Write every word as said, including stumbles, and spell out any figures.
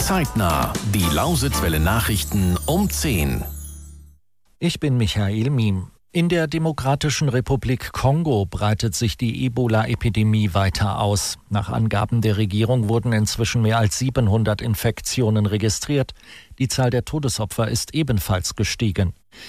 Zeitnah, die Lausitzwelle Nachrichten um zehn. Ich bin Michael Miem. In der Demokratischen Republik Kongo breitet sich die Ebola-Epidemie weiter aus. Nach Angaben der Regierung wurden inzwischen mehr als siebenhundert Infektionen registriert. Die Zahl der Todesopfer ist ebenfalls gestiegen.